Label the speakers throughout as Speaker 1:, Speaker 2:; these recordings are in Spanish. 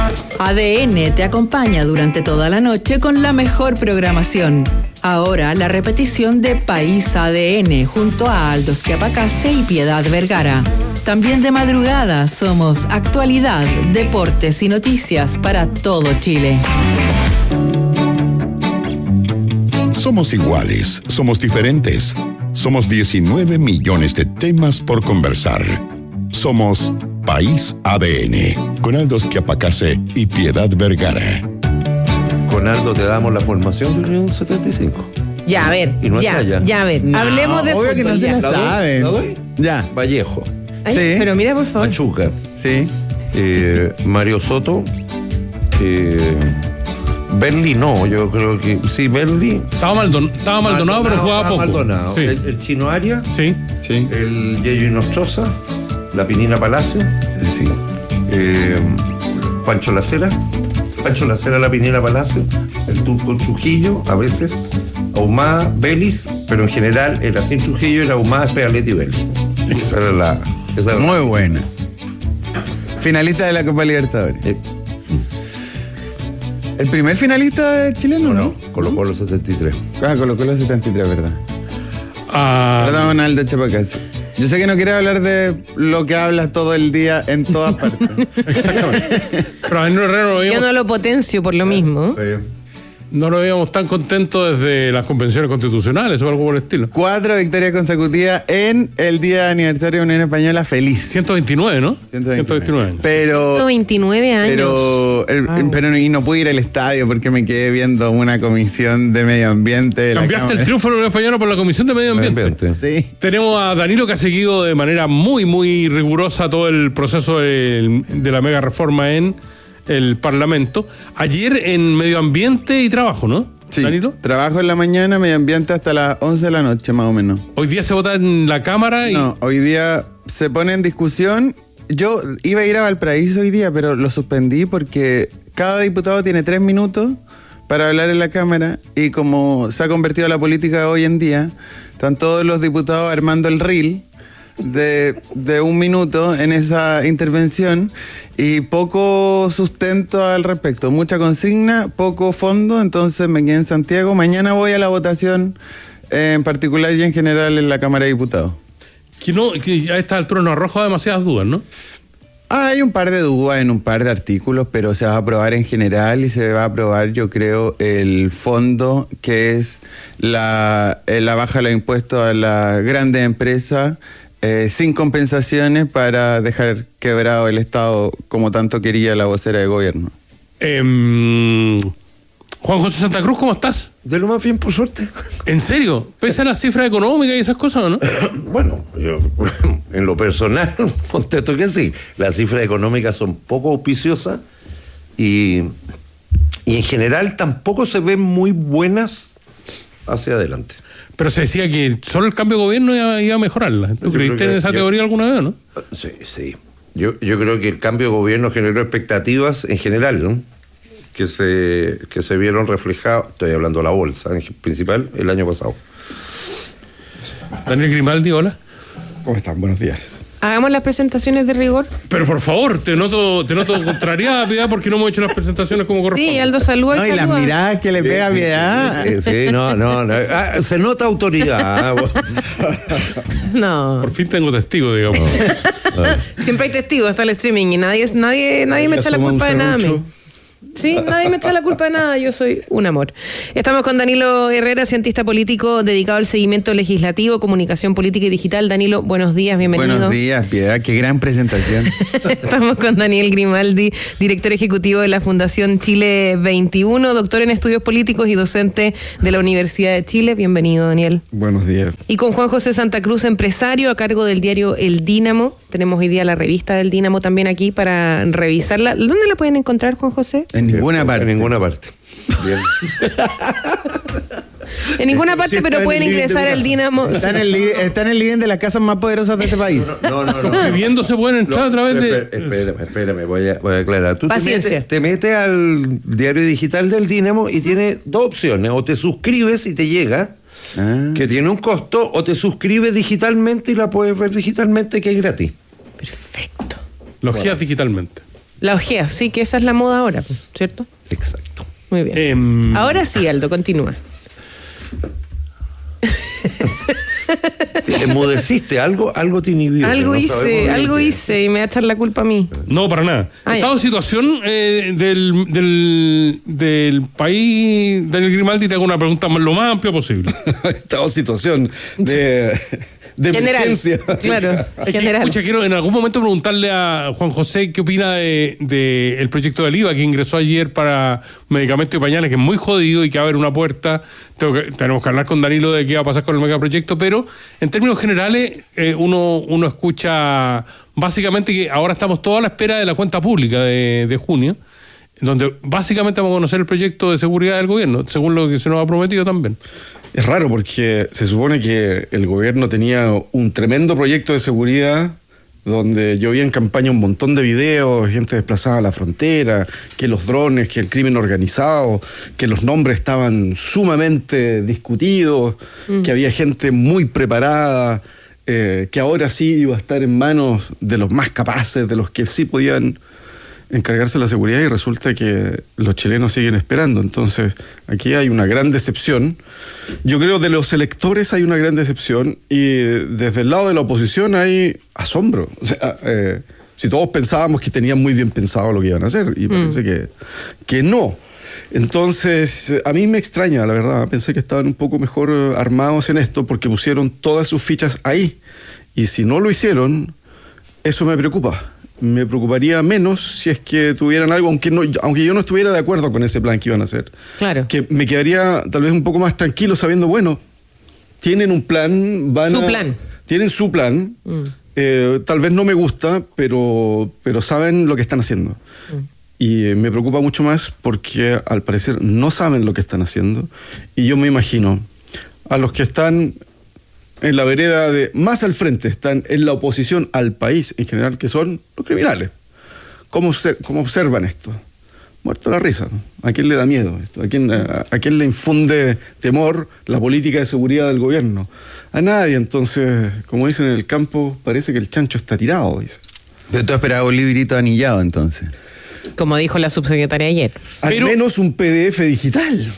Speaker 1: ADN te acompaña durante toda la noche con la mejor programación. Ahora la repetición de País ADN junto a Aldo Schiapacase y Piedad Vergara. También de madrugada somos actualidad, deportes y noticias para todo Chile.
Speaker 2: Somos iguales, somos diferentes. Somos 19 millones de temas por conversar. Somos País ADN, con Aldo Schiapacase y Piedad Vergara.
Speaker 3: Con Aldo te damos la formación de Unión 75.
Speaker 4: Ya, a ver.
Speaker 3: Y no
Speaker 4: ya,
Speaker 3: está
Speaker 4: ya, a ver.
Speaker 5: No,
Speaker 4: hablemos de
Speaker 5: obvio
Speaker 4: fútbol.
Speaker 5: que no se la
Speaker 3: ¿La doy?
Speaker 5: saben.
Speaker 3: ¿La doy?
Speaker 5: Ya.
Speaker 3: Vallejo,
Speaker 4: Ay,
Speaker 5: Sí.
Speaker 4: Pero mira, por favor.
Speaker 3: Machuca,
Speaker 5: Sí.
Speaker 3: Mario Soto, Berli no, yo creo que sí, Berli.
Speaker 6: Estaba Maldonado, pero jugaba poco.
Speaker 3: Maldonado.
Speaker 6: Sí.
Speaker 3: El Chino Arias,
Speaker 6: Sí.
Speaker 5: Sí.
Speaker 3: el Yeyo Inostroza, la Pinina Palacio,
Speaker 5: Sí.
Speaker 3: Pancho Lacera, la Pinina Palacio, el Turco Trujillo, a veces, Ahumada, Vélez, pero en general era sin Trujillo, era Ahumada, Espedaletti y Vélez. Esa era la.
Speaker 5: Muy buena. Finalista de la Copa Libertadores. El primer finalista chileno, ¿no?
Speaker 3: Colocó los 73.
Speaker 5: Colocó los 73, ¿verdad? Perdón, Aldo Schiapacase. Yo sé que no quieres hablar de lo que hablas todo el día en todas partes.
Speaker 6: Exactamente. Pero a Danilo Herrera no lo
Speaker 4: Yo
Speaker 6: veíamos,
Speaker 4: no lo potencio por lo mismo.
Speaker 6: no lo veíamos tan contento desde las convenciones constitucionales o algo por el estilo.
Speaker 5: 4 victorias consecutivas en el día de aniversario de Unión Española. Feliz.
Speaker 6: 129, ¿no?
Speaker 5: 129
Speaker 6: años.
Speaker 5: Pero
Speaker 4: 129 años.
Speaker 5: pero y no pude ir al estadio porque me quedé viendo una comisión de medio ambiente de la
Speaker 6: Cambiaste el
Speaker 5: Cámara.
Speaker 6: triunfo de la Unión Española por la Comisión de Medio Ambiente.
Speaker 5: Sí.
Speaker 6: Tenemos a Danilo que ha seguido de manera muy, muy rigurosa todo el proceso de la mega reforma en el Parlamento. Ayer en Medio Ambiente y Trabajo, ¿no?
Speaker 5: Sí.
Speaker 6: Danilo.
Speaker 5: Trabajo en la mañana, medio ambiente hasta las 11 de la noche más o menos.
Speaker 6: Hoy día se vota en la Cámara y...
Speaker 5: No, hoy día se pone en discusión. Yo iba a ir a Valparaíso hoy día, pero lo suspendí porque cada diputado tiene 3 minutos para hablar en la Cámara y como se ha convertido la política hoy en día, están todos los diputados armando el reel de 1 minuto en esa intervención y poco sustento al respecto, mucha consigna, poco fondo, entonces me quedé en Santiago. Mañana voy a la votación en particular y en general en la Cámara de Diputados.
Speaker 6: Que a esta altura nos arroja demasiadas dudas, ¿no?
Speaker 5: Hay un par de dudas en un par de artículos, pero se va a aprobar en general y se va a aprobar, yo creo, el fondo, que es la baja de los impuestos a las grandes empresas, sin compensaciones para dejar quebrado el Estado como tanto quería la vocera de gobierno.
Speaker 6: Juan José Santa Cruz, ¿cómo estás?
Speaker 3: De lo más bien, por suerte.
Speaker 6: ¿En serio? ¿Pese a las cifras económicas y esas cosas o no?
Speaker 3: Bueno, yo en lo personal contesto que sí. Las cifras económicas son poco auspiciosas y en general tampoco se ven muy buenas hacia adelante.
Speaker 6: Pero se decía que solo el cambio de gobierno iba a mejorarla. ¿Tú creíste en esa teoría alguna vez o no?
Speaker 3: Sí. Yo creo que el cambio de gobierno generó expectativas en general, ¿no? Que se vieron reflejadas, estoy hablando de la bolsa en principal, el año pasado.
Speaker 6: Daniel Grimaldi, hola.
Speaker 7: ¿Cómo están? Buenos días.
Speaker 4: Hagamos las presentaciones de rigor.
Speaker 6: Pero por favor, te noto contrariada, Piedad, porque no hemos hecho las presentaciones como corresponde.
Speaker 4: Sí, Aldo, saluda
Speaker 5: No, y las miradas que le pega a Piedad.
Speaker 3: Sí, no. Se nota autoridad.
Speaker 4: No.
Speaker 6: Por fin tengo testigo, digamos.
Speaker 4: Siempre hay testigos, está el streaming y nadie me echa la culpa de nada a mí. Sí, nadie me echa la culpa de nada, yo soy un amor. Estamos con Danilo Herrera, cientista político dedicado al seguimiento legislativo, comunicación política y digital. Danilo, buenos días, bienvenido.
Speaker 5: Buenos días, Piedad, qué gran presentación.
Speaker 4: Estamos con Daniel Grimaldi, director ejecutivo de la Fundación Chile 21, doctor en estudios políticos y docente de la Universidad de Chile. Bienvenido, Daniel.
Speaker 7: Buenos días.
Speaker 4: Y con Juan José Santa Cruz, empresario a cargo del diario El Dínamo. Tenemos hoy día la revista del Dínamo también aquí para revisarla. ¿Dónde la pueden encontrar, Juan José?
Speaker 5: En ninguna parte.
Speaker 3: En ninguna parte. Bien.
Speaker 4: En ninguna parte,
Speaker 5: Sí,
Speaker 4: pero pueden ingresar al Dínamo.
Speaker 5: Está en el living de las casas más poderosas de este país.
Speaker 3: No.
Speaker 6: Viviendo se pueden entrar a través de...
Speaker 3: Espérame, voy a aclarar. Tú
Speaker 4: Paciencia.
Speaker 3: te metes al diario digital del Dínamo y tiene 2 opciones. O te suscribes y te llega, que tiene un costo, o te suscribes digitalmente y la puedes ver digitalmente, que es gratis.
Speaker 4: Perfecto.
Speaker 6: Los guías digitalmente.
Speaker 4: La ojea, sí, que esa es la moda ahora, ¿cierto?
Speaker 3: Exacto.
Speaker 4: Muy bien. Ahora sí, Aldo, continúa.
Speaker 3: Emudeciste, algo te inhibió.
Speaker 4: Algo hice y me va a echar la culpa a mí.
Speaker 6: No, para nada. Estado de situación del país, Daniel Grimaldi, te hago una pregunta lo más amplia posible.
Speaker 7: Estado de situación de
Speaker 4: general,
Speaker 7: emergencia.
Speaker 4: Claro, general.
Speaker 6: Escucha, quiero en algún momento preguntarle a Juan José qué opina de el proyecto del IVA que ingresó ayer para medicamentos y pañales, que es muy jodido y que abre una puerta. Tenemos que hablar con Danilo de qué va a pasar con el megaproyecto, pero en términos generales uno escucha básicamente que ahora estamos todos a la espera de la cuenta pública de junio, donde básicamente vamos a conocer el proyecto de seguridad del gobierno, según lo que se nos ha prometido también.
Speaker 7: Es raro porque se supone que el gobierno tenía un tremendo proyecto de seguridad donde yo vi en campaña un montón de videos, gente desplazada a la frontera, que los drones, que el crimen organizado, que los nombres estaban sumamente discutidos, que había gente muy preparada, que ahora sí iba a estar en manos de los más capaces, de los que sí podían encargarse de la seguridad, y resulta que los chilenos siguen esperando. Entonces, aquí hay una gran decepción. Yo creo que de los electores hay una gran decepción, y desde el lado de la oposición hay asombro. O sea, si todos pensábamos que tenían muy bien pensado lo que iban a hacer, y parece que no. Entonces, a mí me extraña, la verdad. Pensé que estaban un poco mejor armados en esto, porque pusieron todas sus fichas ahí. Y si no lo hicieron, eso me preocupa. Me preocuparía menos si es que tuvieran algo, aunque yo no estuviera de acuerdo con ese plan que iban a hacer.
Speaker 4: Claro.
Speaker 7: Que me quedaría tal vez un poco más tranquilo sabiendo, bueno, tienen un plan, tienen su plan. Tal vez no me gusta, pero saben lo que están haciendo. Y me preocupa mucho más porque al parecer no saben lo que están haciendo. Y yo me imagino a los que están en la vereda de más al frente, están en la oposición al país en general, que son los criminales. ¿Cómo observan esto? Muerto la risa, ¿no? ¿A quién le da miedo esto? ¿A quién le infunde temor la política de seguridad del gobierno? A nadie. Entonces, como dicen en el campo, parece que el chancho está tirado, dice.
Speaker 5: Pero tú esperabas un librito anillado, entonces.
Speaker 4: Como dijo la subsecretaria ayer.
Speaker 7: Al menos un PDF digital.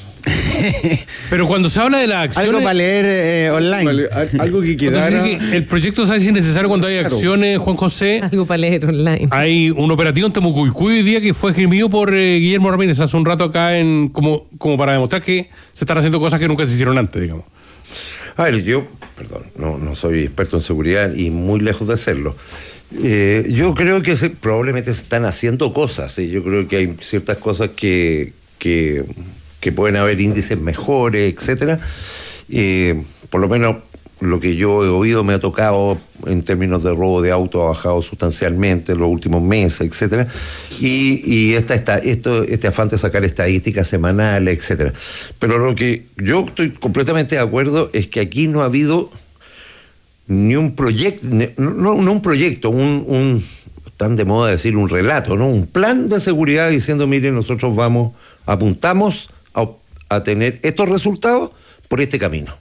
Speaker 6: Pero cuando se habla de las acciones...
Speaker 5: Algo para leer online.
Speaker 7: Algo que quedara...
Speaker 6: El proyecto sabe si es necesario cuando hay acciones, Juan José.
Speaker 4: Algo para leer online.
Speaker 6: Hay un operativo en Temucuicui hoy día que fue esgrimido por Guillermo Ramírez hace un rato acá como para demostrar que se están haciendo cosas que nunca se hicieron antes, digamos.
Speaker 3: A ver, yo, no soy experto en seguridad y muy lejos de serlo. Yo creo que probablemente se están haciendo cosas. Yo creo que hay ciertas cosas que pueden haber índices mejores, etcétera. Por lo menos lo que yo he oído me ha tocado en términos de robo de auto ha bajado sustancialmente en los últimos meses, etcétera. Y este afán de sacar estadísticas semanales, etcétera. Pero lo que yo estoy completamente de acuerdo es que aquí no ha habido ni un proyecto, no un proyecto, tan de moda decir un relato, ¿no? Un plan de seguridad diciendo, miren, nosotros apuntamos a tener estos resultados por este camino.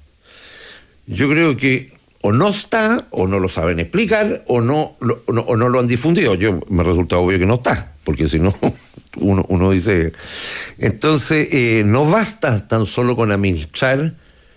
Speaker 3: Yo creo que o no está, o no lo saben explicar, o no lo han difundido. Me resulta obvio que no está, porque si no, uno dice... Entonces, no basta tan solo con administrar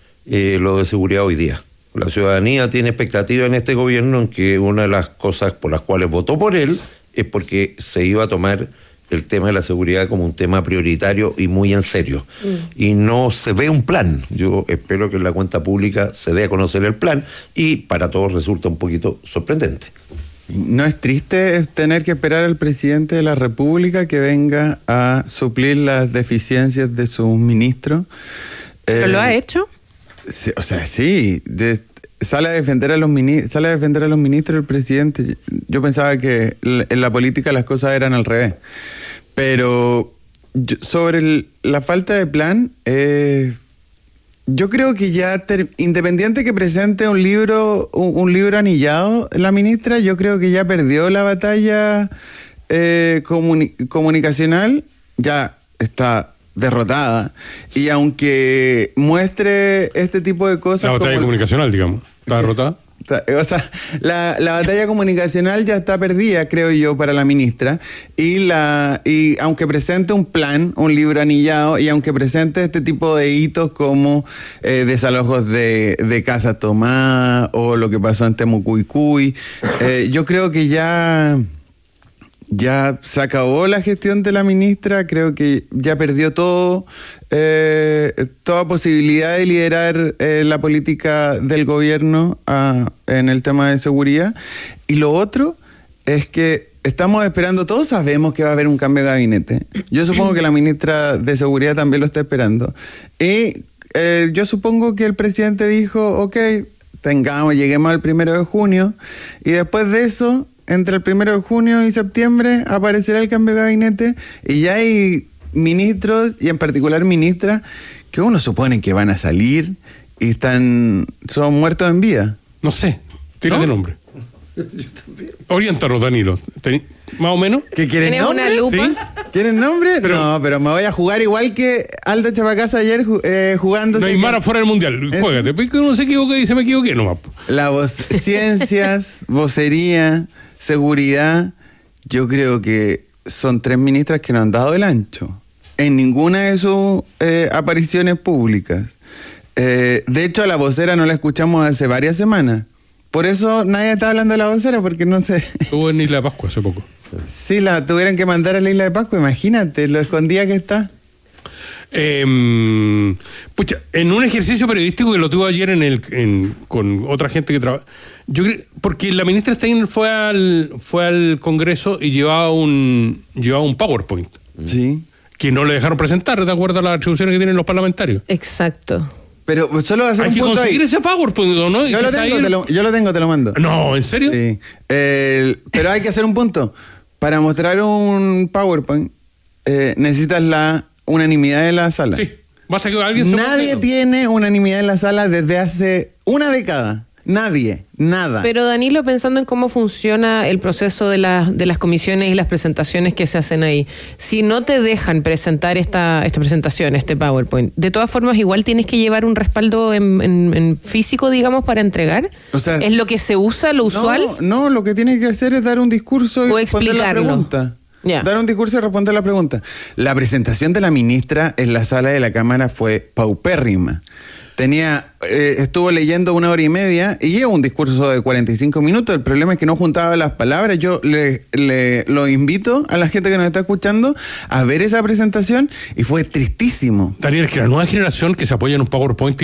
Speaker 3: lo de seguridad hoy día. La ciudadanía tiene expectativa en este gobierno en que una de las cosas por las cuales votó por él es porque se iba a tomar el tema de la seguridad como un tema prioritario y muy en serio. Y no se ve un plan. Yo espero que en la cuenta pública se dé a conocer el plan y para todos resulta un poquito sorprendente.
Speaker 5: ¿No es triste tener que esperar al presidente de la República que venga a suplir las deficiencias de sus ministros?
Speaker 4: ¿Pero lo ha hecho?
Speaker 5: Sí, o sea, sí. Sale a defender a los ministros el presidente. Yo pensaba que en la política las cosas eran al revés. Pero sobre la falta de plan, yo creo que ya, independiente que presente un libro anillado, la ministra, yo creo que ya perdió la batalla comunicacional, ya está derrotada. Y aunque muestre este tipo de cosas...
Speaker 6: La batalla comunicacional, digamos. ¿Está derrotada?
Speaker 5: O sea, la batalla comunicacional ya está perdida, creo yo, para la ministra. Y aunque presente un plan, un libro anillado, y aunque presente este tipo de hitos como desalojos de casas tomadas o lo que pasó en Temucuicui, yo creo que ya se acabó la gestión de la ministra. Creo que ya perdió toda posibilidad de liderar la política del gobierno en el tema de seguridad. Y lo otro es que estamos esperando, todos sabemos que va a haber un cambio de gabinete. Yo supongo que la ministra de Seguridad también lo está esperando. Y yo supongo que el presidente dijo, ok, lleguemos al 1 de junio, y después de eso, entre el 1 de junio y septiembre, aparecerá el cambio de gabinete, y ya hay ministros, y en particular ministras, que uno supone que van a salir y son muertos en vida.
Speaker 6: No sé, tira de nombre. Yo también. Oriéntanos, Danilo. ¿Más o menos?
Speaker 5: ¿Qué quieren nombre?
Speaker 4: ¿Tienes una lupa?
Speaker 6: ¿Sí?
Speaker 5: ¿Quieren nombre? No, pero me voy a jugar igual que Aldo Chapacasa ayer jugando.
Speaker 6: Neymar afuera del Mundial. Juégate. Porque uno se equivoca y dice, me equivoqué nomás.
Speaker 5: Ciencias, vocería, seguridad, yo creo que son 3 ministras que no han dado el ancho en ninguna de sus apariciones públicas. De hecho, a la vocera no la escuchamos hace varias semanas. Por eso nadie está hablando de la vocera, porque no sé.
Speaker 6: Estuvo en Isla de Pascua hace poco.
Speaker 5: Sí, la tuvieron que mandar a la Isla de Pascua, imagínate, lo escondida que está.
Speaker 6: Pucha, en un ejercicio periodístico que lo tuvo ayer con otra gente que trabaja, yo creo, porque la ministra Steiner fue al Congreso y llevaba un PowerPoint.
Speaker 5: Sí.
Speaker 6: Que no le dejaron presentar, de acuerdo a las atribuciones que tienen los parlamentarios.
Speaker 4: Exacto.
Speaker 5: Pero solo va a hacer un punto ahí.
Speaker 6: Hay que conseguir ese PowerPoint, ¿no?
Speaker 5: Yo lo tengo, te lo mando.
Speaker 6: No, ¿en serio?
Speaker 5: Sí. Pero hay que hacer un punto. Para mostrar un PowerPoint, necesitas la unanimidad de la sala.
Speaker 6: Sí. Basta que alguien se
Speaker 5: Nadie tiene unanimidad en la sala desde hace una década. Nadie, nada.
Speaker 4: Pero Danilo, pensando en cómo funciona el proceso de las comisiones y las presentaciones que se hacen ahí, si no te dejan presentar esta presentación, este PowerPoint, de todas formas igual tienes que llevar un respaldo en físico, digamos, para entregar. O sea, ¿es lo que se usa, lo usual?
Speaker 5: No, lo que tienes que hacer es dar un discurso y responder la pregunta.
Speaker 4: Yeah.
Speaker 5: Dar un discurso y responder la pregunta. La presentación de la ministra en la sala de la Cámara fue paupérrima. Estuvo leyendo 1 hora y media y lleva un discurso de 45 minutos. El problema es que no juntaba las palabras. Yo lo invito a la gente que nos está escuchando a ver esa presentación y fue tristísimo.
Speaker 6: Daniel, es que la nueva generación que se apoya en un PowerPoint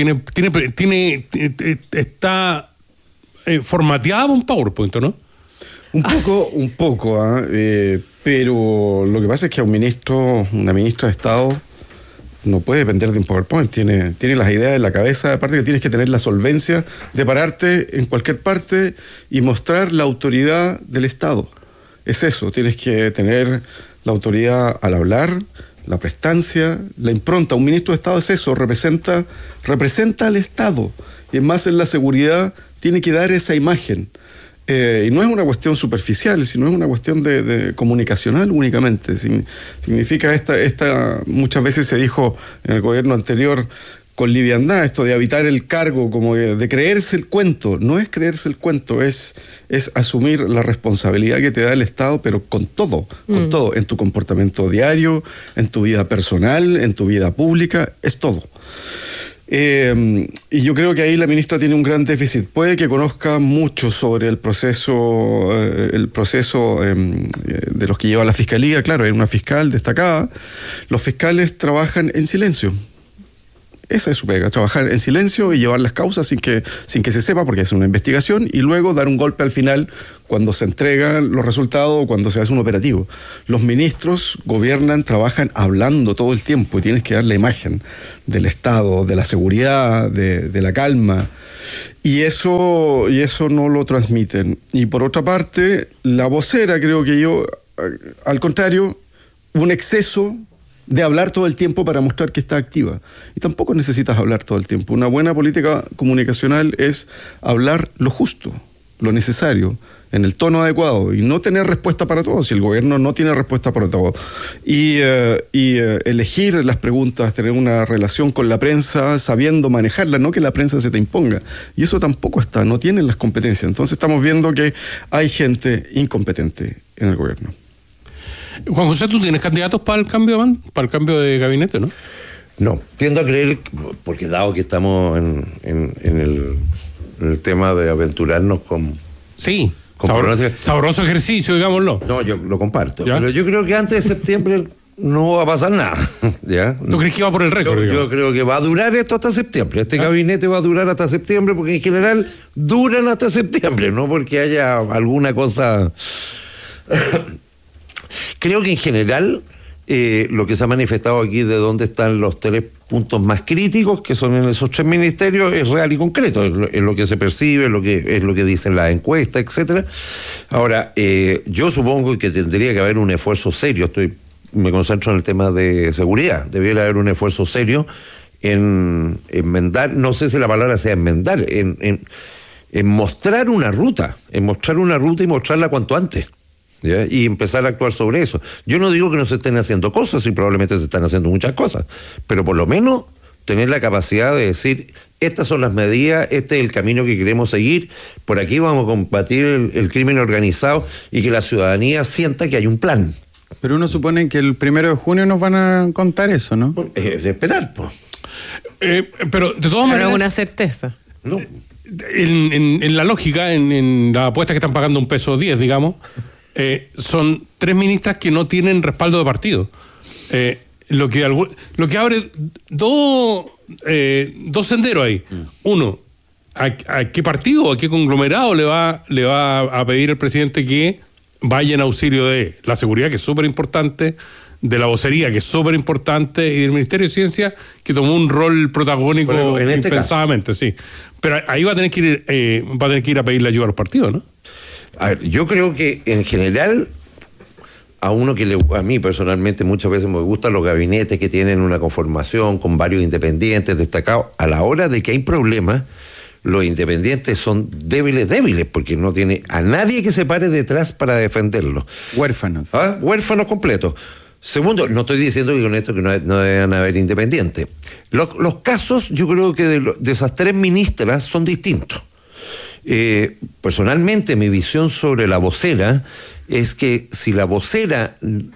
Speaker 6: está formateada por un PowerPoint, ¿no?
Speaker 7: Un poco, pero lo que pasa es que una ministra de Estado no puede depender de un PowerPoint, tiene las ideas en la cabeza, aparte que tienes que tener la solvencia de pararte en cualquier parte y mostrar la autoridad del Estado. Es eso, tienes que tener la autoridad al hablar, la prestancia, la impronta. Un ministro de Estado es eso, representa al Estado, y es más, en la seguridad tiene que dar esa imagen. Y no es una cuestión superficial, sino es una cuestión de comunicacional únicamente. Significa muchas veces se dijo en el gobierno anterior con liviandad, esto de habitar el cargo, como de creerse el cuento. No es creerse el cuento, es asumir la responsabilidad que te da el Estado, pero con todo, en tu comportamiento diario, en tu vida personal, en tu vida pública, es todo. Y yo creo que ahí la ministra tiene un gran déficit. Puede que conozca mucho sobre el proceso de los que lleva la fiscalía. Claro, hay una fiscal destacada. Los fiscales trabajan en silencio. Esa es su pega, trabajar en silencio y llevar las causas sin que se sepa, porque es una investigación, y luego dar un golpe al final cuando se entregan los resultados o cuando se hace un operativo. Los ministros gobiernan, trabajan hablando todo el tiempo y tienes que dar la imagen del Estado, de la seguridad, de la calma. Y eso no lo transmiten. Y por otra parte, la vocera, creo que al contrario, un exceso de hablar todo el tiempo para mostrar que está activa. Y tampoco necesitas hablar todo el tiempo. Una buena política comunicacional es hablar lo justo. lo necesario, en el tono adecuado, y no tener respuesta para todo, si el gobierno no tiene respuesta para todo. Y elegir las preguntas, tener una relación con la prensa, sabiendo manejarla, no que la prensa se te imponga. Y eso tampoco está, no tienen las competencias. Entonces estamos viendo que hay gente incompetente en el gobierno.
Speaker 6: Juan José, ¿tú tienes candidatos para el cambio de gabinete, no?
Speaker 3: No, tiendo a creer, porque dado que estamos en el tema de aventurarnos con...
Speaker 6: Sí. Sabroso ejercicio, digámoslo.
Speaker 3: No, yo lo comparto.
Speaker 6: ¿Ya?
Speaker 3: Pero yo creo que antes de septiembre no va a pasar nada. ¿Ya?
Speaker 6: ¿Tú crees que va por el récord?
Speaker 3: Yo creo que va a durar esto hasta septiembre. Este gabinete va a durar hasta septiembre, porque en general duran hasta septiembre, no porque haya alguna cosa. Creo que en general lo que se ha manifestado aquí de dónde están los 3 puntos más críticos, que son en esos 3 ministerios, es real y concreto, es lo que se percibe, es lo que dicen las encuestas, etcétera. Ahora, yo supongo que tendría que haber un esfuerzo serio, me concentro en el tema de seguridad, debiera haber un esfuerzo serio en enmendar, no sé si la palabra sea enmendar, en mostrar una ruta, y mostrarla cuanto antes. ¿Ya? Y empezar a actuar sobre eso. Yo no digo que no se estén haciendo cosas, y probablemente se están haciendo muchas cosas, pero por lo menos tener la capacidad de decir, estas son las medidas, este es el camino que queremos seguir, por aquí vamos a combatir el crimen organizado, y que la ciudadanía sienta que hay un plan.
Speaker 5: Pero uno supone que el 1 de junio nos van a contar eso, ¿no?
Speaker 3: Es de esperar, pues.
Speaker 6: Pero de todas maneras...
Speaker 4: No es una certeza.
Speaker 3: No.
Speaker 6: En la lógica, en la apuesta que están pagando $1.10, digamos, son 3 ministras que no tienen respaldo de partido. Lo que abre dos senderos ahí. Uno, ¿a qué partido, a qué conglomerado le va a pedir el presidente que vaya en auxilio de la seguridad, que es súper importante, de la vocería, que es súper importante, y del Ministerio de Ciencia, que tomó un rol protagónico impensadamente, sí. Pero ahí va a tener que ir a pedirle ayuda a los partidos, ¿no?
Speaker 3: A ver, yo creo que en general a mí personalmente muchas veces me gustan los gabinetes que tienen una conformación con varios independientes destacados. A la hora de que hay problemas, los independientes son débiles, porque no tiene a nadie que se pare detrás para defenderlos.
Speaker 5: Huérfanos.
Speaker 3: Huérfanos completos. Segundo, no estoy diciendo que con esto que no deben haber independientes. Los casos, yo creo que de esas 3 ministras son distintos. Personalmente, mi visión sobre la vocera es que si la vocera,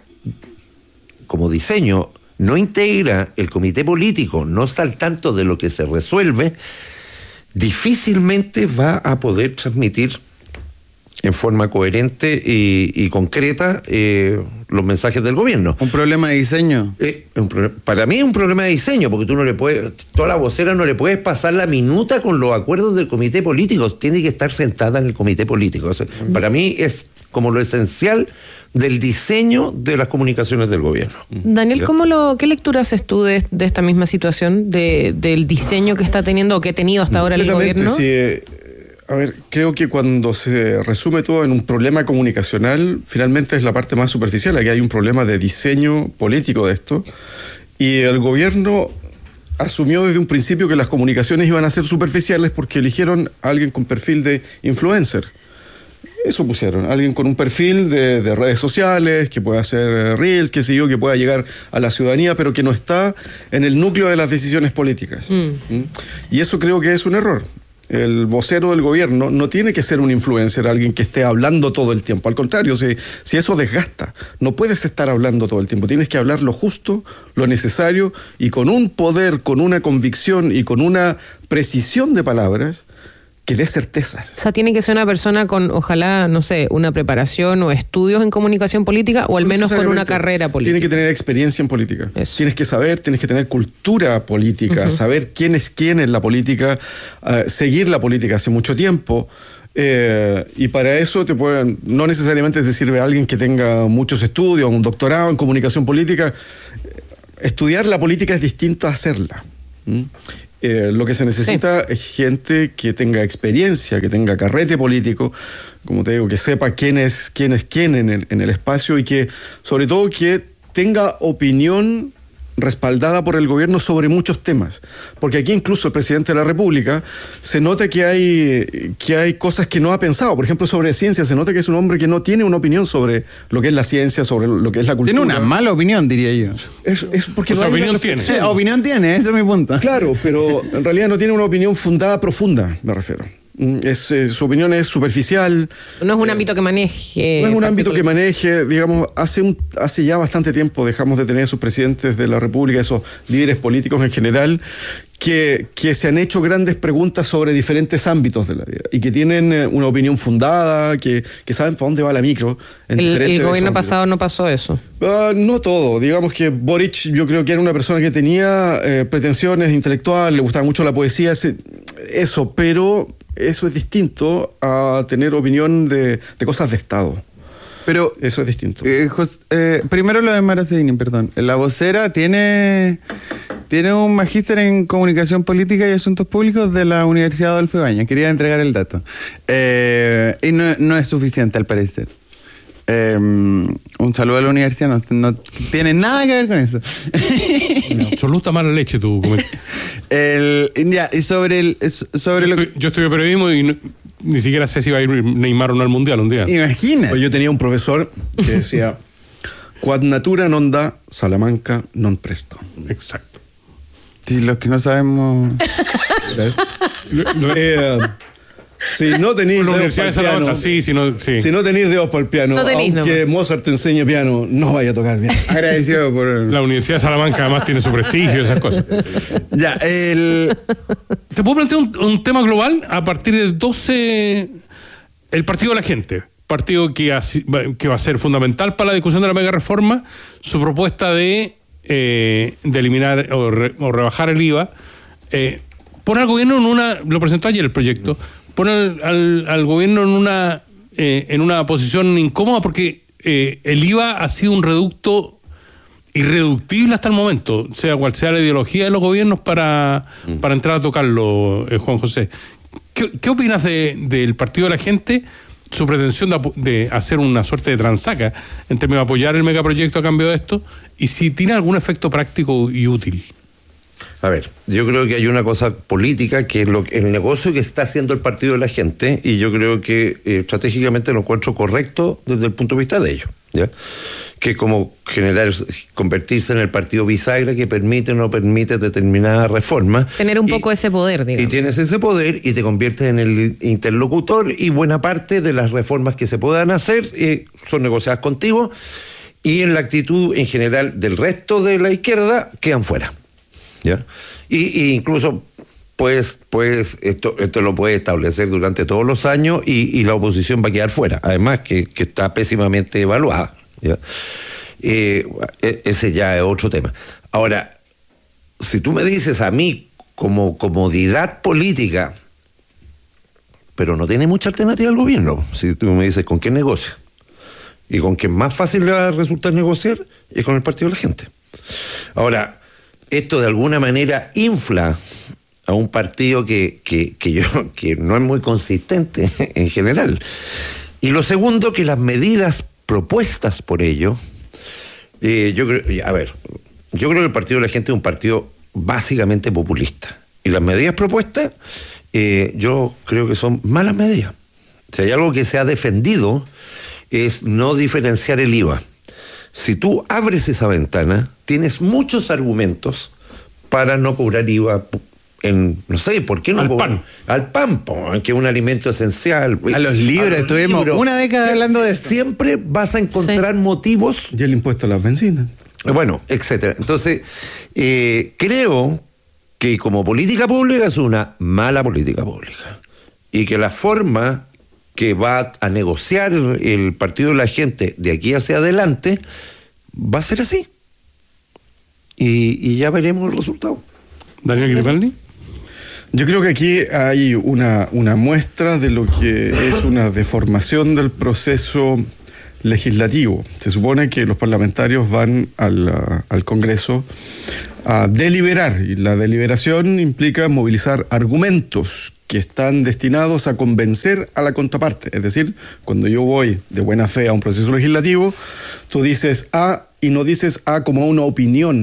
Speaker 3: como diseño, no integra el comité político, no está al tanto de lo que se resuelve, difícilmente va a poder transmitir en forma coherente y concreta los mensajes del gobierno.
Speaker 5: ¿Un problema de diseño?
Speaker 3: Para mí es un problema de diseño, porque tú no le puedes, toda la vocera no le puedes pasar la minuta con los acuerdos del comité político, tiene que estar sentada en el comité político. O sea, para mí es como lo esencial del diseño de las comunicaciones del gobierno.
Speaker 4: Daniel, ¿qué lectura haces tú de esta misma situación, del diseño que está teniendo o que ha tenido hasta ahora el gobierno?
Speaker 7: Sí. A ver, creo que cuando se resume todo en un problema comunicacional, finalmente es la parte más superficial. Aquí hay un problema de diseño político de esto, y el gobierno asumió desde un principio que las comunicaciones iban a ser superficiales porque eligieron a alguien con perfil de influencer. Eso pusieron, alguien con un perfil de redes sociales, que pueda hacer reels, qué sé yo, que pueda llegar a la ciudadanía, pero que no está en el núcleo de las decisiones políticas. Y eso creo que es un error. El vocero del gobierno no tiene que ser un influencer, alguien que esté hablando todo el tiempo. Al contrario, si eso desgasta, no puedes estar hablando todo el tiempo. Tienes que hablar lo justo, lo necesario, y con un poder, con una convicción y con una precisión de palabras que dé certezas.
Speaker 4: O sea, tiene que ser una persona con, ojalá, no sé, una preparación o estudios en comunicación política, o al menos con una carrera política.
Speaker 7: Tiene que tener experiencia en política.
Speaker 4: Eso.
Speaker 7: Tienes que saber, tienes que tener cultura política, saber quién es quién en la política, seguir la política hace mucho tiempo. Y para eso no necesariamente te sirve alguien que tenga muchos estudios, un doctorado en comunicación política. Estudiar la política es distinto a hacerla. Lo que se necesita es gente que tenga experiencia, que tenga carrete político, como te digo, que sepa quién es quién en el espacio, y que, sobre todo, que tenga opinión respaldada por el gobierno sobre muchos temas. Porque aquí incluso el presidente de la República se nota que hay cosas que no ha pensado. Por ejemplo, sobre ciencia, se nota que es un hombre que no tiene una opinión sobre lo que es la ciencia, sobre lo que es la cultura.
Speaker 5: Tiene una mala opinión, diría yo.
Speaker 7: Es porque
Speaker 6: O sea, opinión tiene.
Speaker 5: Sí, opinión tiene, ese es mi punto.
Speaker 7: Claro, pero en realidad no tiene una opinión fundada, profunda, me refiero. Su opinión es superficial.
Speaker 4: No es un ámbito que maneje.
Speaker 7: No es un ámbito que maneje, digamos, hace ya bastante tiempo dejamos de tener esos presidentes de la República, esos líderes políticos en general, que se han hecho grandes preguntas sobre diferentes ámbitos de la vida y que tienen una opinión fundada, que saben para dónde va la micro.
Speaker 4: El gobierno pasado no pasó eso.
Speaker 7: No todo. Digamos que Boric, yo creo que era una persona que tenía pretensiones intelectuales, le gustaba mucho la poesía, eso, pero eso es distinto a tener opinión de cosas de Estado.
Speaker 5: Pero
Speaker 7: eso es distinto.
Speaker 5: Primero lo de Mara Seguín, perdón. La vocera tiene un magíster en comunicación política y asuntos públicos de la Universidad Adolfo Ibáñez. Quería entregar el dato. Y no es suficiente, al parecer. Un saludo a la universidad, no tiene nada que ver con eso.
Speaker 6: Absoluta mala leche tu comentario.
Speaker 5: Y sobre
Speaker 6: yo estudié periodismo y ni siquiera sé si va a ir Neymar o no al Mundial un día.
Speaker 5: Imagina.
Speaker 7: Pues yo tenía un profesor que decía quad natura non da, Salamanca non presto.
Speaker 6: Exacto.
Speaker 5: Si los que no sabemos...
Speaker 7: Si no tenéis
Speaker 6: la Universidad de Salamanca, sí.
Speaker 7: Si no tenéis dedos para el piano, aunque Mozart te enseñe piano, no vaya a tocar bien.
Speaker 5: Agradecido por...
Speaker 6: La Universidad de Salamanca además tiene su prestigio y esas cosas.
Speaker 5: Ya,
Speaker 6: ¿Te puedo plantear un tema global? A partir del 12, el Partido de la Gente, partido que va a ser fundamental para la discusión de la mega reforma, su propuesta de eliminar o rebajar el IVA, pone al gobierno lo presentó ayer el proyecto, pone al gobierno en una posición incómoda porque el IVA ha sido un reducto irreductible hasta el momento, sea cual sea la ideología de los gobiernos para entrar a tocarlo, Juan José. ¿Qué opinas del Partido de la Gente, su pretensión de hacer una suerte de transaca en términos de apoyar el megaproyecto a cambio de esto, y si tiene algún efecto práctico y útil?
Speaker 3: A ver, yo creo que hay una cosa política que es el negocio que está haciendo el Partido de la Gente, y yo creo que estratégicamente lo encuentro correcto desde el punto de vista de ellos, ¿ya? Que es como convertirse en el partido bisagra que permite o no permite determinada reforma.
Speaker 4: Tener un poco ese poder, digamos.
Speaker 3: Y tienes ese poder y te conviertes en el interlocutor, y buena parte de las reformas que se puedan hacer son negociadas contigo, y en la actitud en general del resto de la izquierda quedan fuera. ¿Ya? Y incluso pues esto lo puede establecer durante todos los años y la oposición va a quedar fuera, además que está pésimamente evaluada, ¿ya? Ese ya es otro tema. Ahora, si tú me dices a mí como comodidad política, pero no tiene mucha alternativa al gobierno, si tú me dices con qué negocia y con qué más fácil le va a resultar negociar, es con el Partido de la Gente. Ahora, esto de alguna manera infla a un partido que no es muy consistente en general. Y lo segundo, que las medidas propuestas por ello, yo creo que el Partido de la Gente es un partido básicamente populista. Y las medidas propuestas, yo creo que son malas medidas. Si hay algo que se ha defendido, es no diferenciar el IVA. Si tú abres esa ventana, tienes muchos argumentos para no cobrar IVA no sé, ¿por qué no? Al pan, que es un alimento esencial.
Speaker 5: A los libros, estuvimos una década hablando de eso.
Speaker 3: Siempre vas a encontrar motivos.
Speaker 7: Y el impuesto a las bencinas.
Speaker 3: Bueno, etcétera. Entonces, creo que como política pública es una mala política pública. Y que la forma que va a negociar el Partido de la Gente de aquí hacia adelante va a ser así. Y ya veremos el resultado.
Speaker 6: Daniel Grimaldi.
Speaker 7: Yo creo que aquí hay una muestra de lo que es una deformación del proceso legislativo. Se supone que los parlamentarios van al Congreso a deliberar, y la deliberación implica movilizar argumentos que están destinados a convencer a la contraparte. Es decir, cuando yo voy de buena fe a un proceso legislativo, tú dices A y no dices A como una opinión.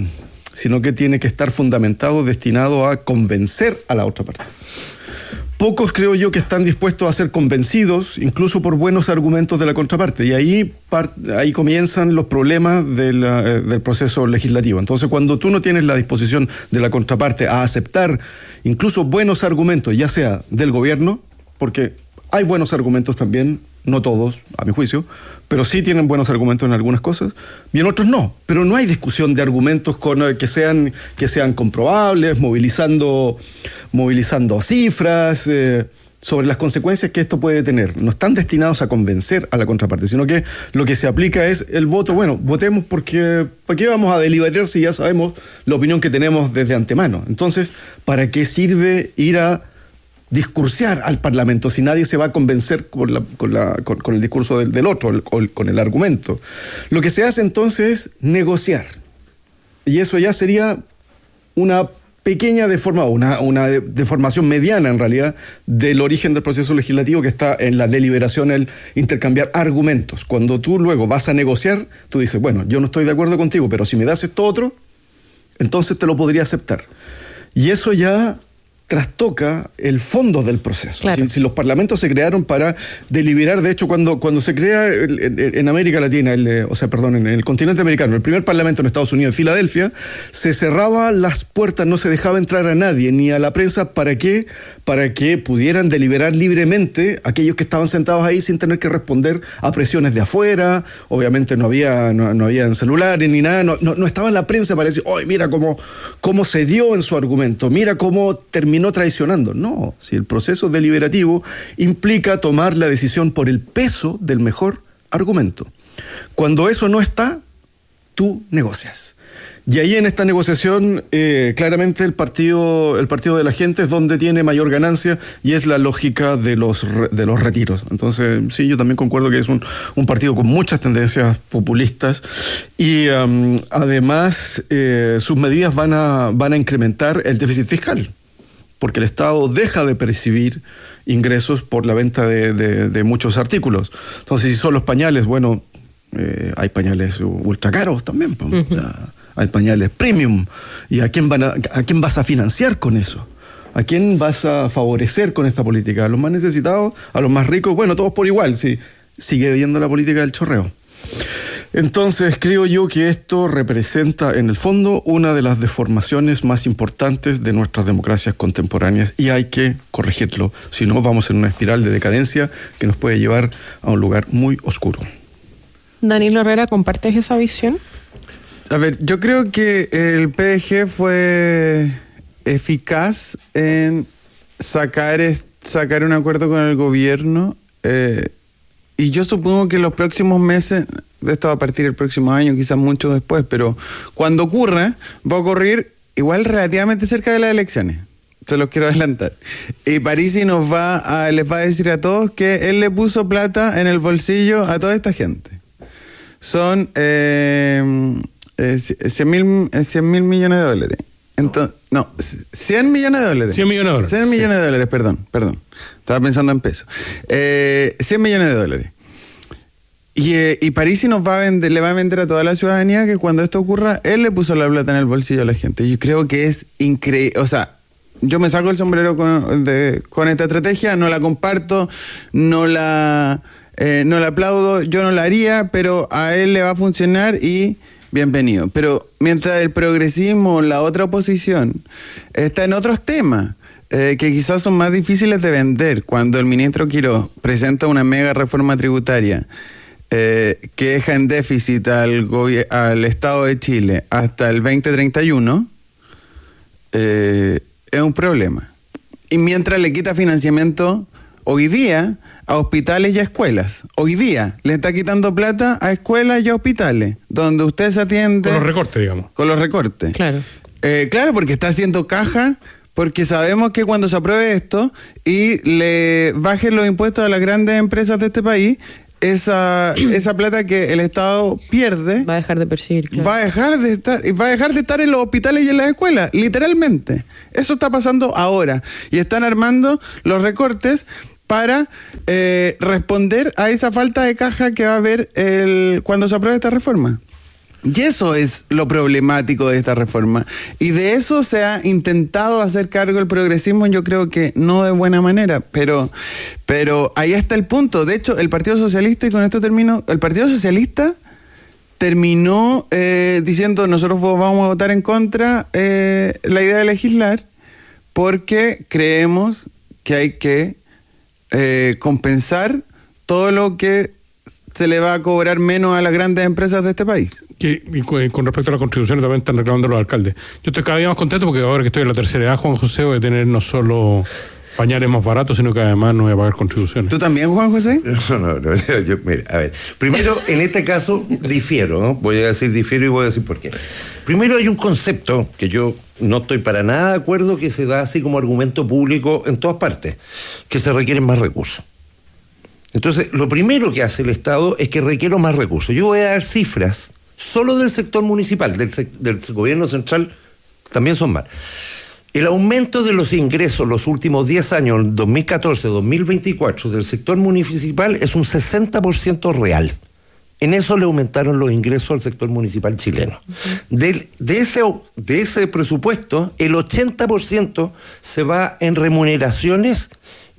Speaker 7: sino que tiene que estar fundamentado, destinado a convencer a la otra parte. Pocos creo yo que están dispuestos a ser convencidos, incluso por buenos argumentos de la contraparte, y ahí comienzan los problemas del proceso legislativo. Entonces, cuando tú no tienes la disposición de la contraparte a aceptar incluso buenos argumentos, ya sea del gobierno, porque hay buenos argumentos también, no todos, a mi juicio, pero sí tienen buenos argumentos en algunas cosas, y en otros no. Pero no hay discusión de argumentos que sean comprobables, movilizando cifras sobre las consecuencias que esto puede tener. No están destinados a convencer a la contraparte, sino que lo que se aplica es el voto. Bueno, votemos porque ¿para qué vamos a deliberar si ya sabemos la opinión que tenemos desde antemano? Entonces, ¿para qué sirve ir a discursear al Parlamento si nadie se va a convencer con el discurso del otro, con el argumento? Lo que se hace entonces es negociar, y eso ya sería una pequeña una deformación mediana en realidad del origen del proceso legislativo, que está en la deliberación, el intercambiar argumentos. Cuando tú luego vas a negociar, tú dices, bueno, yo no estoy de acuerdo contigo, pero si me das esto otro, entonces te lo podría aceptar. Y eso ya trastoca el fondo del proceso.
Speaker 4: Claro.
Speaker 7: Si los parlamentos se crearon para deliberar, de hecho, cuando se crea en América Latina, en el continente americano, el primer parlamento en Estados Unidos, en Filadelfia, se cerraba las puertas, no se dejaba entrar a nadie, ni a la prensa. ¿Para qué? Para que pudieran deliberar libremente aquellos que estaban sentados ahí sin tener que responder a presiones de afuera. Obviamente no había celulares ni nada, no estaba en la prensa para decir, ¡ay, mira cómo se dio en su argumento! ¡Mira cómo terminó traicionando! No, si el proceso deliberativo implica tomar la decisión por el peso del mejor argumento. Cuando eso no está, tú negocias. Y ahí en esta negociación, claramente el partido de la gente es donde tiene mayor ganancia, y es la lógica de los retiros. Entonces, sí, yo también concuerdo que es un partido con muchas tendencias populistas, y además sus medidas van a incrementar el déficit fiscal, porque el Estado deja de percibir ingresos por la venta de muchos artículos. Entonces, si son los pañales, bueno, hay pañales ultra caros también. Uh-huh. O sea, hay pañales premium. ¿Y a quién vas a financiar con eso? ¿A quién vas a favorecer con esta política? ¿A los más necesitados? ¿A los más ricos? Bueno, todos por igual. Sí, sigue viendo la política del chorreo. Entonces, creo yo que esto representa, en el fondo, una de las deformaciones más importantes de nuestras democracias contemporáneas, y hay que corregirlo. Si no, vamos en una espiral de decadencia que nos puede llevar a un lugar muy oscuro.
Speaker 4: Danilo Herrera, ¿compartes esa visión?
Speaker 5: A ver, yo creo que el PDG fue eficaz en sacar un acuerdo con el gobierno, y yo supongo que en los próximos meses, esto va a partir el próximo año, quizás mucho después, pero cuando ocurra, va a ocurrir igual relativamente cerca de las elecciones. Se los quiero adelantar. Y Parisi les va a decir a todos que él le puso plata en el bolsillo a toda esta gente. Son 100 mil millones de dólares. Entonces, no, 100 millones de dólares.
Speaker 6: 100 millones de dólares.
Speaker 5: 100 millones de dólares, perdón. Estaba pensando en pesos. 100 millones de dólares. Y Parisi le va a vender a toda la ciudadanía que cuando esto ocurra, él le puso la plata en el bolsillo a la gente. Yo creo que es increíble. O sea, yo me saco el sombrero con esta estrategia, no la comparto, no la aplaudo, yo no la haría, pero a él le va a funcionar y bienvenido. Pero mientras el progresismo, la otra oposición, está en otros temas que quizás son más difíciles de vender. Cuando el ministro Quiroz presenta una mega reforma tributaria que deja en déficit al Estado de Chile hasta el 2031, es un problema. Y mientras le quita financiamiento hoy día a hospitales y a escuelas. Hoy día le está quitando plata a escuelas y a hospitales, donde usted se atiende...
Speaker 6: Con los recortes, digamos.
Speaker 5: Con los recortes.
Speaker 4: Claro.
Speaker 5: Claro, porque está haciendo caja, porque sabemos que cuando se apruebe esto y le bajen los impuestos a las grandes empresas de este país, esa plata que el Estado pierde...
Speaker 4: Va a dejar de percibir, claro.
Speaker 5: Va a dejar de estar en los hospitales y en las escuelas, literalmente. Eso está pasando ahora. Y están armando los recortes para responder a esa falta de caja que va a haber cuando se apruebe esta reforma. Y eso es lo problemático de esta reforma. Y de eso se ha intentado hacer cargo el progresismo, yo creo que no de buena manera, pero ahí está el punto. De hecho, el Partido Socialista, y con esto termino, el Partido Socialista terminó diciendo nosotros vamos a votar en contra la idea de legislar porque creemos que hay que compensar todo lo que se le va a cobrar menos a las grandes empresas de este país.
Speaker 6: Y con respecto a las contribuciones también están reclamando los alcaldes. Yo estoy cada día más contento porque ahora que estoy en la tercera edad, Juan José, voy a tener no solo pañales más baratos, sino que además no voy a pagar contribuciones.
Speaker 5: ¿Tú también, Juan José?
Speaker 3: No, mira, a ver. Primero, en este caso, difiero, ¿no? Voy a decir difiero y voy a decir por qué. Primero, hay un concepto que yo no estoy para nada de acuerdo, que se da así como argumento público en todas partes, que se requieren más recursos. Entonces, lo primero que hace el Estado es que requiere más recursos. Yo voy a dar cifras solo del sector municipal, del gobierno central también son mal. El aumento de los ingresos los últimos 10 años, 2014-2024, del sector municipal es un 60% real. En eso le aumentaron los ingresos al sector municipal chileno. De ese presupuesto, el 80% se va en remuneraciones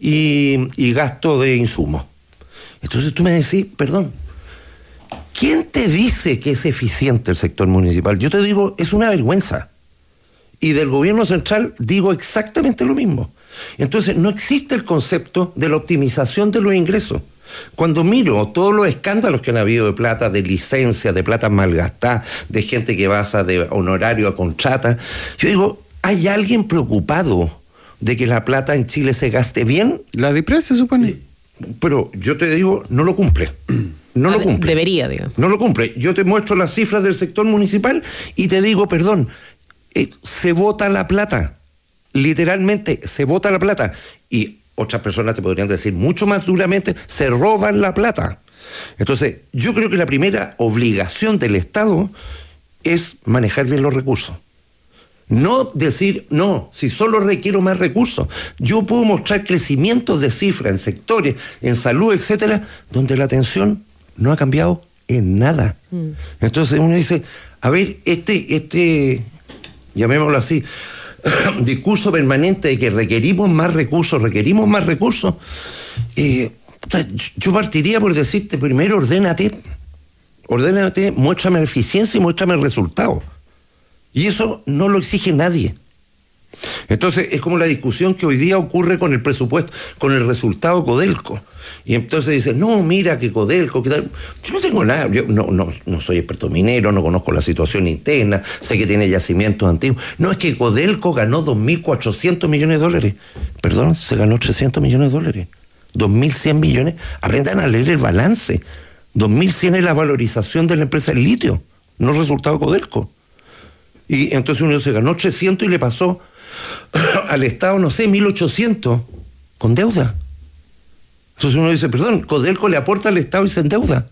Speaker 3: y gasto de insumos. Entonces tú me decís, perdón, ¿quién te dice que es eficiente el sector municipal? Yo te digo, es una vergüenza. Y del gobierno central digo exactamente lo mismo. Entonces no existe el concepto de la optimización de los ingresos. Cuando miro todos los escándalos que han habido de plata, de licencia, de plata malgastada, de gente que pasa de honorario a contrata, yo digo, ¿hay alguien preocupado de que la plata en Chile se gaste bien?
Speaker 5: La DIPRES se supone.
Speaker 3: Pero yo te digo, no lo cumple. No lo cumple.
Speaker 4: Debería, digamos.
Speaker 3: No lo cumple. Yo te muestro las cifras del sector municipal y te digo, perdón, se vota la plata. Literalmente, se vota la plata. Y otras personas te podrían decir mucho más duramente, se roban la plata. Entonces, yo creo que la primera obligación del Estado es manejar bien los recursos. No decir, no, si solo requiero más recursos. Yo puedo mostrar crecimientos de cifras en sectores, en salud, etcétera, donde la atención no ha cambiado en nada. Entonces uno dice, a ver, llamémoslo así, discurso permanente de que requerimos más recursos, yo partiría por decirte, primero ordénate, muéstrame la eficiencia y muéstrame el resultado. Y eso no lo exige nadie. Entonces es como la discusión que hoy día ocurre con el presupuesto, con el resultado Codelco. Y entonces dicen, no, mira que Codelco, ¿qué tal? Yo no tengo nada, yo no soy experto minero, no conozco la situación interna, sé que tiene yacimientos antiguos. No, es que Codelco ganó 2.400 millones de dólares. Perdón, se ganó 300 millones de dólares. 2.100 millones. Aprendan a leer el balance. 2.100 es la valorización de la empresa del litio, no el resultado Codelco. Y entonces uno se ganó 300 y le pasó al Estado, no sé, 1.800 con deuda. Entonces uno dice, perdón, Codelco le aporta al Estado y se endeuda.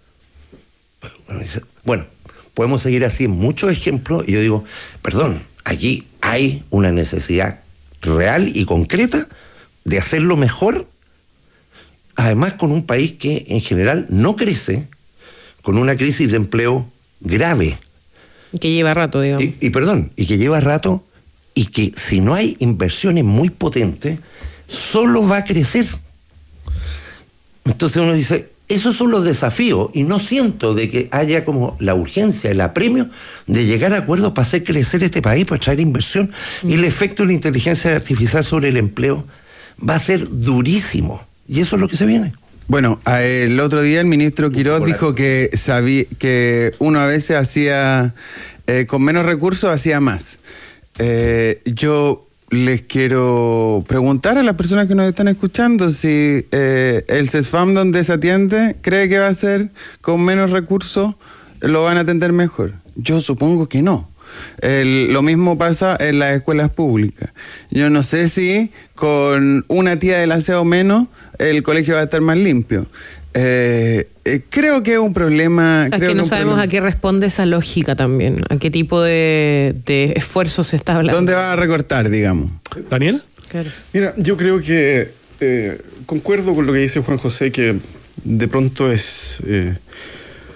Speaker 3: Bueno, podemos seguir así en muchos ejemplos. Y yo digo, perdón, aquí hay una necesidad real y concreta de hacerlo mejor. Además, con un país que en general no crece, con una crisis de empleo grave.
Speaker 4: Que lleva rato, digamos.
Speaker 3: Y que lleva rato, y que si no hay inversiones muy potentes, solo va a crecer. Entonces uno dice, esos son los desafíos, y no siento de que haya como la urgencia, el apremio de llegar a acuerdos para hacer crecer este país, para traer inversión. Y el efecto de la inteligencia artificial sobre el empleo va a ser durísimo. Y eso es lo que se viene.
Speaker 5: Bueno, el otro día el ministro Quiroz dijo que uno a veces hacía, con menos recursos, hacía más. Yo les quiero preguntar a las personas que nos están escuchando si el CESFAM donde se atiende cree que va a ser con menos recursos, lo van a atender mejor. Yo supongo que no. Lo mismo pasa en las escuelas públicas. Yo no sé si con una tía del aseo menos el colegio va a estar más limpio. Creo que es un problema.
Speaker 4: Es que no sabemos a qué responde esa lógica también, a qué tipo de esfuerzo se está hablando.
Speaker 5: ¿Dónde va a recortar, digamos?
Speaker 6: ¿Daniel?
Speaker 7: Claro. Mira, yo creo que concuerdo con lo que dice Juan José, que de pronto es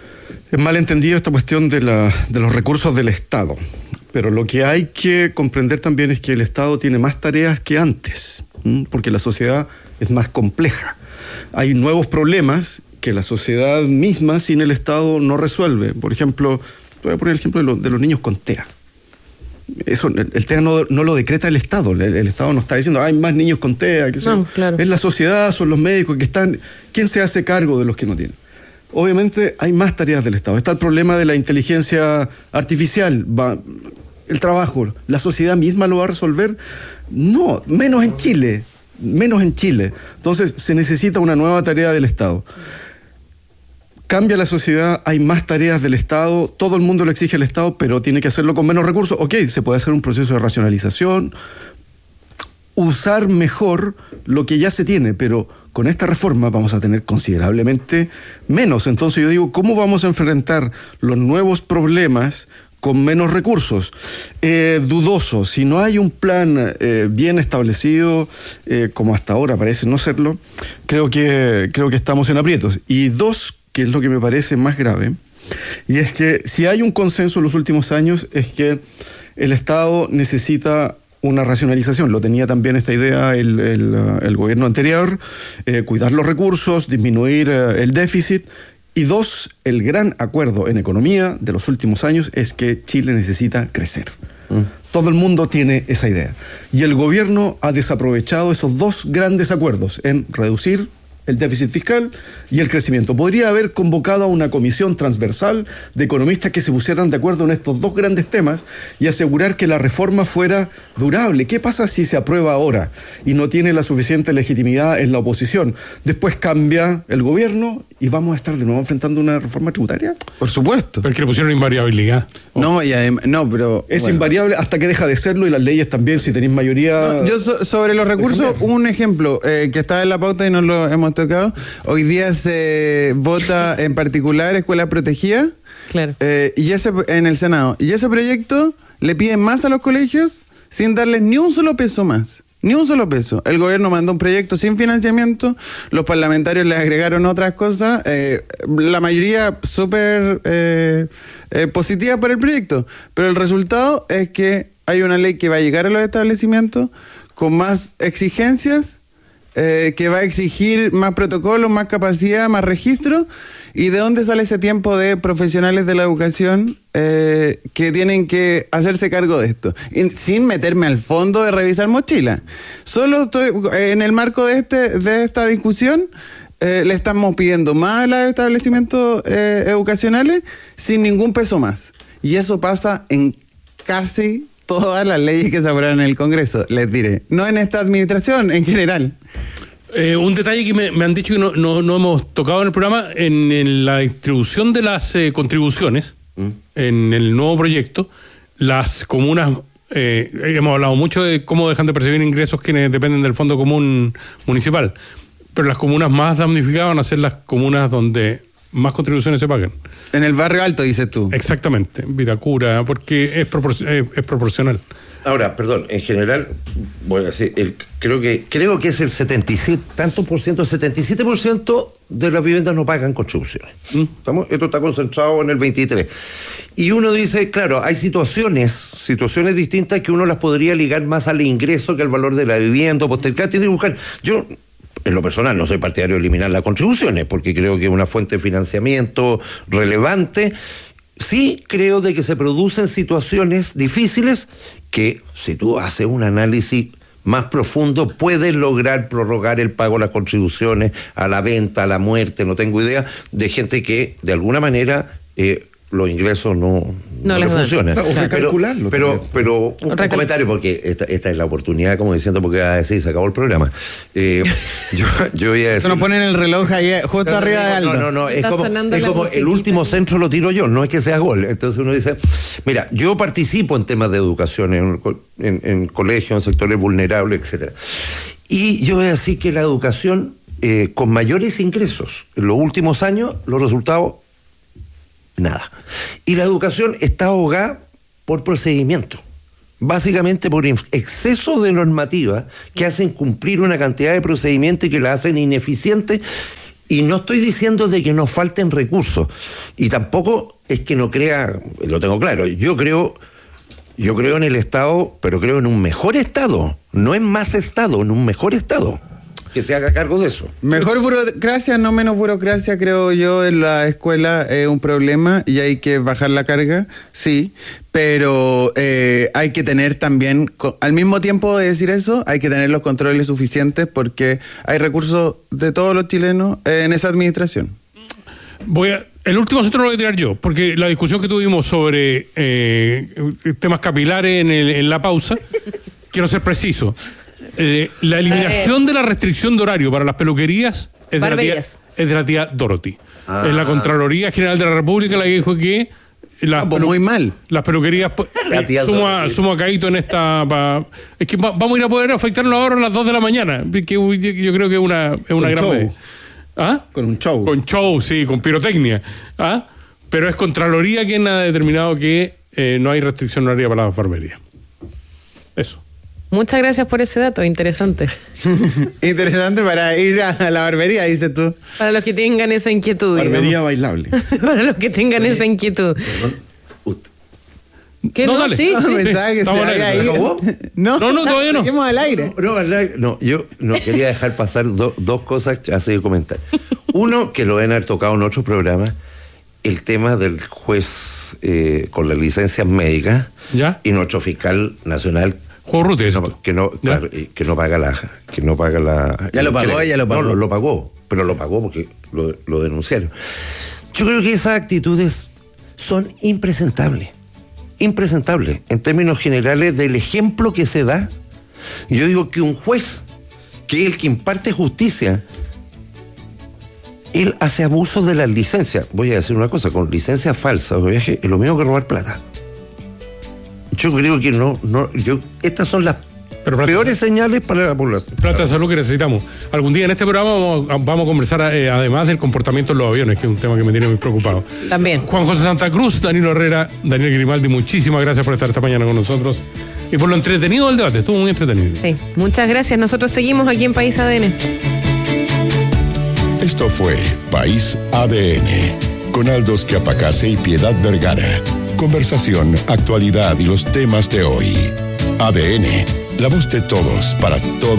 Speaker 7: Es malentendido esta cuestión de los recursos del Estado. Pero lo que hay que comprender también es que el Estado tiene más tareas que antes, porque la sociedad es más compleja. Hay nuevos problemas que la sociedad misma sin el Estado no resuelve. Por ejemplo, voy a poner el ejemplo de los niños con TEA. Eso, el TEA no lo decreta el Estado. El Estado no está diciendo hay más niños con TEA.
Speaker 4: Claro.
Speaker 7: Es la sociedad, son los médicos que están. ¿Quién se hace cargo de los que no tienen? Obviamente hay más tareas del Estado. Está el problema de la inteligencia artificial. El trabajo, ¿la sociedad misma lo va a resolver? No, menos en Chile. Entonces se necesita una nueva tarea del Estado. Cambia la sociedad, hay más tareas del Estado, todo el mundo lo exige al Estado, pero tiene que hacerlo con menos recursos. Ok, se puede hacer un proceso de racionalización, usar mejor lo que ya se tiene, pero con esta reforma vamos a tener considerablemente menos. Entonces yo digo, ¿cómo vamos a enfrentar los nuevos problemas con menos recursos? Dudoso. Si no hay un plan bien establecido, como hasta ahora parece no serlo, creo que estamos en aprietos. Y dos, que es lo que me parece más grave, y es que si hay un consenso en los últimos años, es que el Estado necesita una racionalización. Lo tenía también esta idea el gobierno anterior, cuidar los recursos, disminuir el déficit. Y dos, el gran acuerdo en economía de los últimos años es que Chile necesita crecer. Todo el mundo tiene esa idea. Y el gobierno ha desaprovechado esos dos grandes acuerdos en reducir el déficit fiscal y el crecimiento. Podría haber convocado a una comisión transversal de economistas que se pusieran de acuerdo en estos dos grandes temas y asegurar que la reforma fuera durable. ¿Qué pasa si se aprueba ahora y no tiene la suficiente legitimidad en la oposición? Después cambia el gobierno y vamos a estar de nuevo enfrentando una reforma tributaria.
Speaker 5: Por supuesto.
Speaker 6: Pero es que le pusieron invariabilidad.
Speaker 5: No, y además, no, pero...
Speaker 7: Es invariable hasta que deja de serlo, y las leyes también, si tenéis mayoría...
Speaker 5: No, yo sobre los recursos, un ejemplo que está en la pauta y no lo hemos tocado. Hoy día se vota en particular escuela protegida.
Speaker 4: Claro.
Speaker 5: Y en el Senado. Y ese proyecto le piden más a los colegios sin darles ni un solo peso más. Ni un solo peso. El gobierno mandó un proyecto sin financiamiento, los parlamentarios le agregaron otras cosas, la mayoría súper positiva por el proyecto, pero el resultado es que hay una ley que va a llegar a los establecimientos con más exigencias, que va a exigir más protocolos, más capacidad, más registro. ¿Y de dónde sale ese tiempo de profesionales de la educación que tienen que hacerse cargo de esto? Y sin meterme al fondo de revisar mochila. Solo estoy en el marco de esta discusión, le estamos pidiendo más a los establecimientos educacionales sin ningún peso más. Y eso pasa en casi todas las leyes que se aprueban en el Congreso, les diré. No en esta administración, en general.
Speaker 6: Un detalle que me han dicho que no hemos tocado en el programa, en la distribución de las contribuciones, en el nuevo proyecto, las comunas, hemos hablado mucho de cómo dejan de percibir ingresos quienes dependen del Fondo Común Municipal, pero las comunas más damnificadas van a ser las comunas donde más contribuciones se paguen. En
Speaker 5: el barrio alto, dices tú.
Speaker 6: Exactamente, Vitacura, porque es proporcional.
Speaker 3: Ahora, perdón, en general, voy a decir, creo que es el 77% de las viviendas no pagan contribuciones. Esto está concentrado en el 23. Y uno dice, claro, hay situaciones distintas que uno las podría ligar más al ingreso que al valor de la vivienda, postergar, tiene que buscar. Yo, en lo personal, no soy partidario de eliminar las contribuciones, porque creo que es una fuente de financiamiento relevante. Sí creo de que se producen situaciones difíciles que, si tú haces un análisis más profundo, puedes lograr prorrogar el pago de las contribuciones a la venta, a la muerte, no tengo idea, de gente que, de alguna manera, los ingresos no le funcionan.
Speaker 7: Pero
Speaker 3: un comentario, porque esta es la oportunidad, como diciendo, porque va a decir, se acabó el programa. Yo voy a decir...
Speaker 5: Se nos ponen el reloj ahí, justo arriba de Aldo.
Speaker 3: No, es como el último centro lo tiro yo, no es que sea gol. Entonces uno dice, mira, yo participo en temas de educación, en colegios, en sectores vulnerables, etcétera. Y yo voy a decir que la educación, con mayores ingresos, en los últimos años, los resultados... nada. Y la educación está ahogada por procedimientos, básicamente por exceso de normativa que hacen cumplir una cantidad de procedimientos y que la hacen ineficiente. Y no estoy diciendo de que nos falten recursos. Y tampoco es que no crea, lo tengo claro, yo creo en el Estado, pero creo en un mejor Estado, no en más Estado, en un mejor Estado, que se haga cargo de eso.
Speaker 5: Mejor burocracia, no menos burocracia, creo yo, en la escuela es un problema y hay que bajar la carga, sí, pero hay que tener también, al mismo tiempo de decir eso, hay que tener los controles suficientes porque hay recursos de todos los chilenos en esa administración.
Speaker 6: El último centro lo voy a tirar yo, porque la discusión que tuvimos sobre temas capilares en la pausa, quiero ser preciso. La eliminación de la restricción de horario para las peluquerías es de la tía Dorothy. Es la Contraloría General de la República la que dijo que
Speaker 5: muy mal.
Speaker 6: Las peluquerías sumo a Caíto en esta es que vamos a ir a poder afectarlo ahora a las 2 de la mañana, que yo creo que es una gran medida. ¿Ah?
Speaker 7: Con un show.
Speaker 6: Con show, sí, con pirotecnia. ¿Ah? Pero es Contraloría quien ha determinado que no hay restricción horaria para las barberías. Eso.
Speaker 4: Muchas gracias por ese dato, interesante.
Speaker 5: Interesante para ir a la barbería, dices tú.
Speaker 4: Para los que tengan esa inquietud.
Speaker 7: Barbería bailable.
Speaker 4: Para los que tengan esa inquietud. ¿Qué no?
Speaker 6: Dale.
Speaker 4: Sí.
Speaker 5: Pensaba que se había ido. No,
Speaker 6: todavía no.
Speaker 5: Seguimos al aire.
Speaker 3: No, yo no quería dejar pasar dos cosas que hace comentar. Uno, que lo deben haber tocado en otros programas, el tema del juez con las licencias médicas.
Speaker 6: ¿Ya?
Speaker 3: Y nuestro fiscal nacional que no paga la
Speaker 5: ya lo pagó.
Speaker 3: No, lo pagó, pero lo pagó porque lo denunciaron. Yo creo que esas actitudes son impresentables en términos generales del ejemplo que se da. Yo digo que un juez, que es el que imparte justicia, él hace abuso de las licencias. Voy a decir una cosa, con licencias falsas de viaje es lo mismo que robar plata. Yo creo que estas son las peores señales para la población.
Speaker 6: Plata de salud que necesitamos. Algún día en este programa vamos a conversar además del comportamiento en los aviones, que es un tema que me tiene muy preocupado.
Speaker 4: También.
Speaker 6: Juan José Santa Cruz, Danilo Herrera, Daniel Grimaldi, muchísimas gracias por estar esta mañana con nosotros y por lo entretenido del debate. Estuvo muy entretenido.
Speaker 4: Sí, muchas gracias. Nosotros seguimos aquí en País ADN.
Speaker 2: Esto fue País ADN, con Aldo Schiapacase y Piedad Vergara. Conversación, actualidad y los temas de hoy. ADN, la voz de todos para todos.